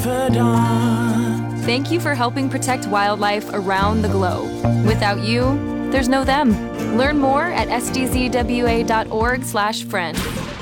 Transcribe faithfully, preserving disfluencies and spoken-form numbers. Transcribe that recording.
Thank you for helping protect wildlife around the globe. Without you, there's no them. Learn more at s d z w a dot org slash friend.